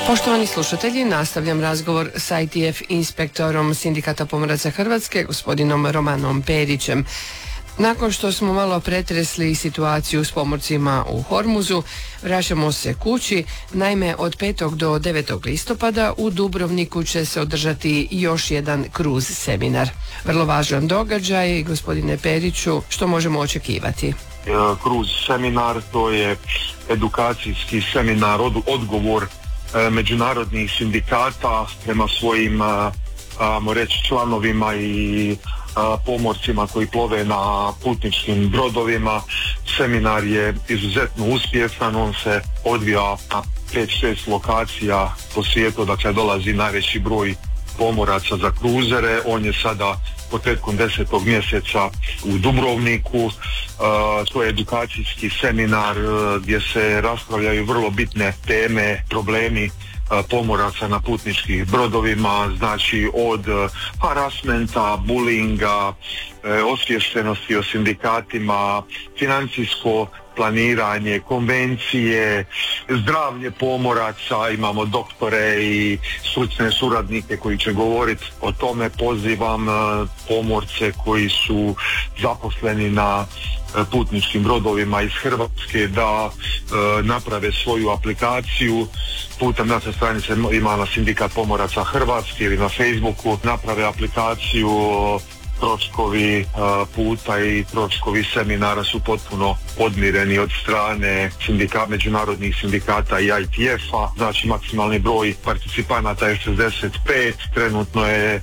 Poštovani slušatelji, nastavljam razgovor s ITF inspektorom Sindikata pomoraca Hrvatske, gospodinom Romanom Perićem. Nakon što smo malo pretresli situaciju s pomorcima u Hormuzu, vraćamo se kući. Naime, od 5. do 9. listopada u Dubrovniku će se održati još jedan kruz seminar. Vrlo važan događaj. Gospodine Periću, što možemo očekivati? Kruz seminar, to je edukacijski seminar, odgovor međunarodnih sindikata prema svojim članovima i pomorcima koji plove na putničkim brodovima. Seminar je izuzetno uspješan, on se odvija na 5-6 lokacija po svijetu, dakle dolazi najveći broj pomoraca za kruzere. On je sada početkom 10. mjeseca u Dubrovniku. To je edukacijski seminar gdje se raspravljaju vrlo bitne teme, problemi pomoraca na putničkih brodovima, znači od harasmenta, bulinga, osviještenosti o sindikatima, financijsko planiranje, konvencije, zdravlje pomoraca. Imamo doktore i stručne suradnike koji će govoriti o tome. Pozivam pomorce koji su zaposleni na putničkim brodovima iz Hrvatske da naprave svoju aplikaciju putem naše stranice, ima na Sindikat pomoraca Hrvatske ili na Facebooku, naprave aplikaciju. Troškovi puta i troškovi seminara su potpuno podmireni od strane međunarodnih sindikata i ITF-a. Znači maksimalni broj participanata je 65, trenutno je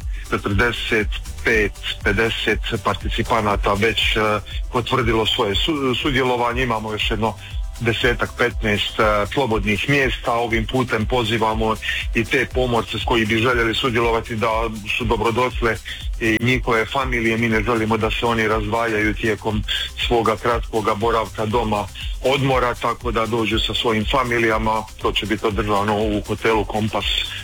45-50 participanata već potvrdilo svoje sudjelovanje. Imamo još jedno 10-15 slobodnih mjesta. Ovim putem pozivamo i te pomorce koji bi željeli sudjelovati da su dobrodošle i njihove familije. Mi ne želimo da se oni razdvajaju tijekom svoga kratkoga boravka doma odmora, tako da dođu sa svojim familijama. To će biti održano u hotelu Kompas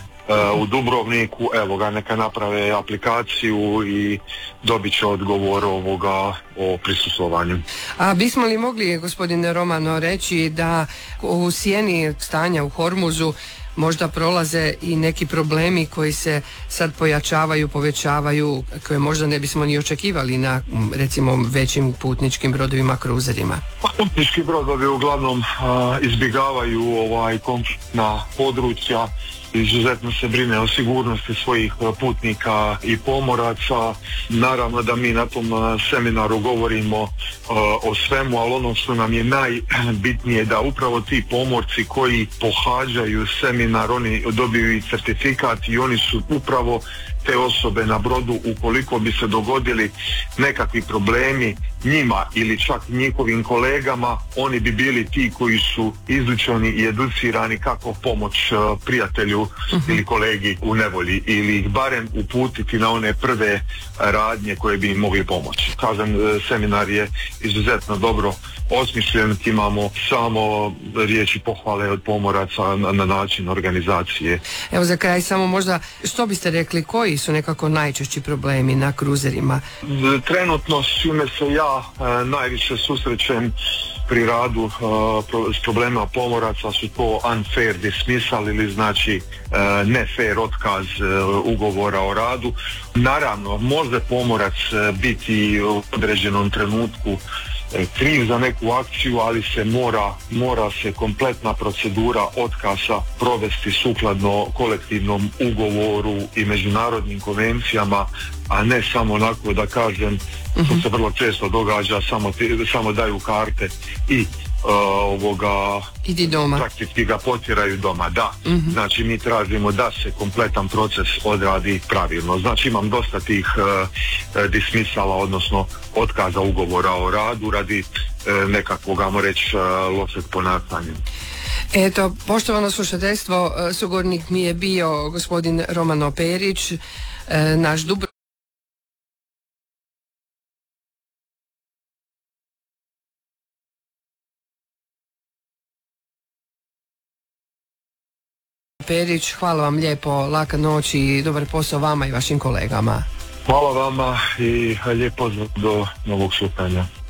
u Dubrovniku. Evo ga, neka naprave aplikaciju i dobit će odgovor o prisustvovanju. A bismo li mogli, gospodine Romano, reći da u sjeni stanja u Hormuzu možda prolaze i neki problemi koji se sad pojačavaju, povećavaju, koje možda ne bismo ni očekivali na, recimo, većim putničkim brodovima, kruzerima? Putnički brodovi uglavnom izbjegavaju konfliktna područja. Izuzetno se brine o sigurnosti svojih putnika i pomoraca. Naravno da mi na tom seminaru govorimo o svemu, ali ono što nam je najbitnije da upravo ti pomorci koji pohađaju seminar, oni dobiju i certifikat i oni su upravo te osobe na brodu. Ukoliko bi se dogodili nekakvi problemi njima ili čak njihovim kolegama, oni bi bili ti koji su izučeni i educirani kako pomoć prijatelju ili kolegi u nevolji ili ih barem uputiti na one prve radnje koje bi im mogli pomoći. Kažem, seminar je izuzetno dobro osmišljen, imamo samo riječi pohvale od pomoraca na način organizacije. Evo za kraj samo možda, što biste rekli, koji su nekako najčešći problemi na kruzerima? Trenutno s čime se ja najviše susrećem pri radu s problemima pomoraca su to unfair dismissal ili znači ne fair otkaz ugovora o radu. Naravno, može pomorac biti u određenom trenutku kriv za neku akciju, ali se mora se kompletna procedura otkaza provesti sukladno kolektivnom ugovoru i međunarodnim konvencijama, a ne samo onako da kažem, što se vrlo često događa, samo daju karte i idi doma. Praktički ga potjeraju doma, da. Znači mi tražimo da se kompletan proces odradi pravilno. Znači imam dosta tih dismisala, odnosno otkaza ugovora o radu radi nekakvog, ajmo reći, lošeg ponašanja. Eto, poštovano slušateljstvo, sugovornik mi je bio gospodin Romano Perić, naš Perić, hvala vam lijepo, laka noć i dobar posao vama i vašim kolegama. Hvala vama i lijep pozdrav do novog slutanja.